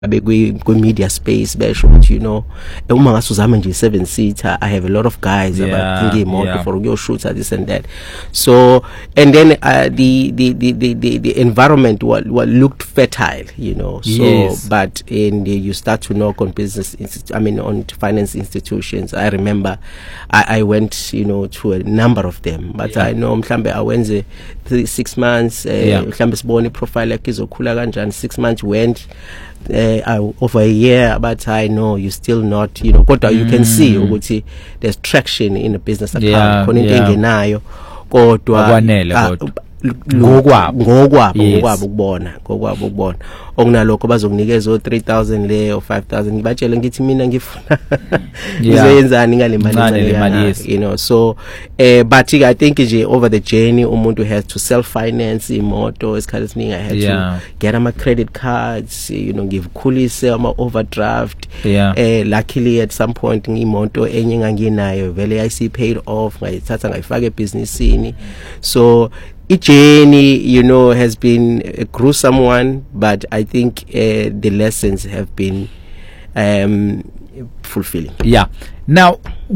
Media space besho ukuthi uma ngasuzama nje 7-seater I have a lot of guys about imoto for your shooter this and that, so and then the environment what looked fertile, so yes. But you start to knock on on finance institutions. I remember I went to a number of them, but I know mhlambe awenze 6 months mhlambe sibone profile yakhe izokhula kanjani. 6 months went over a year, but I know you still not, kodwa you can see ukuthi there's traction in the business account khona into engenayo kodwa akwanele kodwa ngokwabo ukubona okunalokho bazokunikeza 3,000 le or 5,000 ngibatshela ngithi mina ngifuna ngizoyenzani ngale mali, so but I think nje over the journey umuntu has to self finance imoto esikhathi esiningi. I had to get ama credit cards, ngivukhulise ama overdraft. Luckily at some point imoto enye nganginayo vele I see paid off, ngayithatha ngayifaka ebusinessini. So journey, has been a gruesome one, but I think the lessons have been fulfilling. Yeah. Now,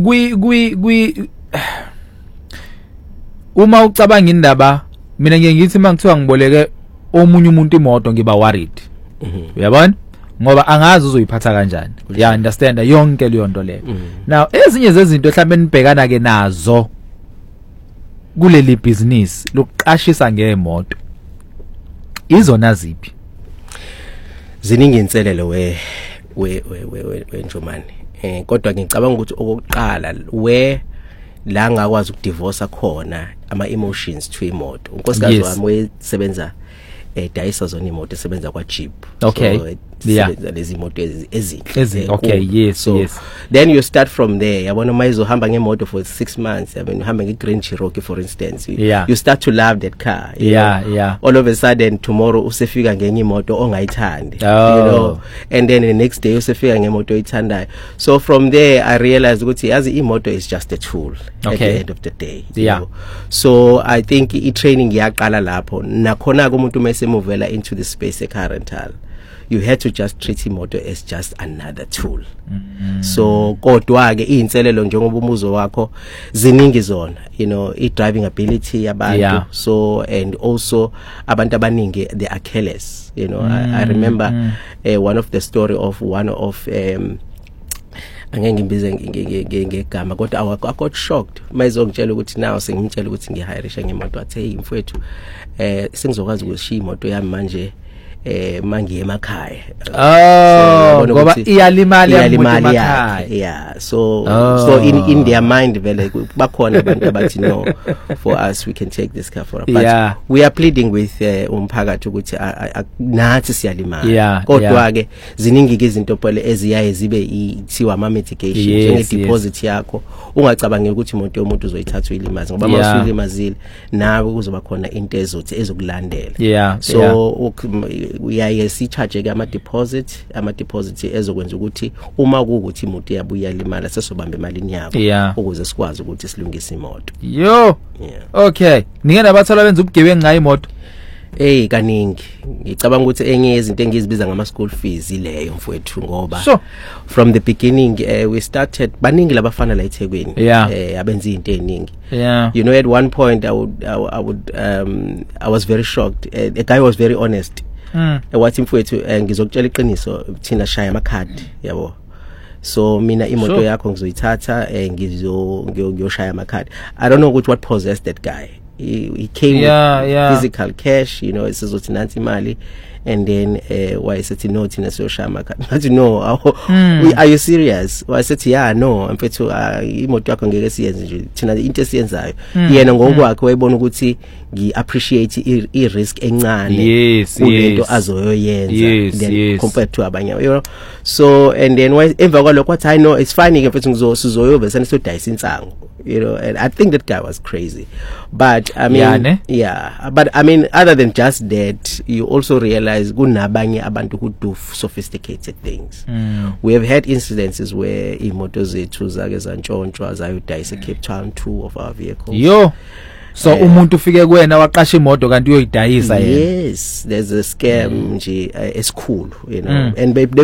uma ucabanga indaba, mina ngithi mangithiwa ngiboleke omunye umuntu imoto ngiba worried. Uyabona? Ngoba angazi uzoyiphatha kanjani. Ya understand yonke leyo nto leyo. Now, ezinye zezinto mhlawumbe nibhekana ke nazo kuleli business lokuqashisa ngeemoto izona ziphi? Ziningi inselelo we Njomani, kodwa ngicabanga ukuthi okokuqala la ngakwazi ukudivorce khona ama emotions to imoto. Unkosikazi wami wesebenza dayisa zona imoto esebenza kwa Jeep. Okay. Sebenza lezi moto ezinhle. Okay, yes, so, yes. Then you start from there. Yabona mayizohamba ngemoto for 6 months. I mean, uhamba ngeGrand Cherokee for instance. You start to love that car. Yeah. All of a sudden tomorrow usefika ngenye imoto ongayithandi. And then the next day usefika ngemoto oyithandayo. So from there I realized ukuthi yazi imoto is just a tool at the end of the day. So I think training yaqala lapho. Nakhona umuntu mesemuvela into the space car rental, you had to just treat imoto as just another tool. So kodwa ke inselelo njengoba umuzo wakho ziningi zona, driving ability yabantu. So and also abantu abaningi they are careless, I remember one of the story of one of angeke ngimbize ngegama kodwa I got shocked mayizongitshela ukuthi now sengimtshela ukuthi ngihirisha ngemoto athi hey mfowethu sengizokwazi ukushiya imoto yami manje mangiye emakhaya. Ngoba iyalimala emakhaya. Yeah, so in their mind vele bakhona abantu abathi no, for us we can take this car for a but we are pleading with umphakathi ukuthi nathi siyalimala kodwa ke ziningi ke izinto phela eziyaye zibe ithiwa ama mitigation njenge deposit yakho ungacabangela ukuthi imoto yomuntu uzoyithatha uyilimaza ngoba mawusulimazile nawe kuzoba khona into ezokulandela. So uyaye si charge ke ama deposit ezokwenza ukuthi uma kuukuthi imoto yabuya limala sesobamba emalini yakho ukuze sikwazi ukuthi silungise imoto. Okay, ningena bathola benza ubugebengu ngayo imoto. Kaningi ngicabanga ukuthi enye izinto engizibiza ngama school fees ileyo mfowethu ngoba from the beginning we started baningi labafana la eThekwini abenza izinto eziningi. At one point I was very shocked. The guy was very honest. Wathi mfowethu ngizokutshela iqiniso thina shaya amakhadi yabo. So mina imoto yakho ngizoyithatha ngiyoshaya amakhadi. I don't know what possessed that guy. He came with physical cash, isizothi nansi imali, and then why said no thina siyoshaya amakhadi. But no, are you serious? Why said no mfethu imoto yakho ngeke siyenze nje thina into esiyenzayo. Yena ngokwakhe wayibona ukuthi ngi-appreciate i-risk encane kulento azoyoyenza then compared to abanye, so and then emva kwalokho wathi I know it's funny ke mfethu ngizoyobe senisodayisa insango, and I think that guy was crazy, but I mean but I mean other than just that you also realize kunabanye abantu who do sophisticated things. We have had incidences where imoto zethu zake zantshontshwa zayodayisa Cape Town 2 of our vehicles. so umuntu ufike kuwena waqasha imoto kanti uyoyidayisa yena. Yes, there's a scam nje esikhulu, you know, and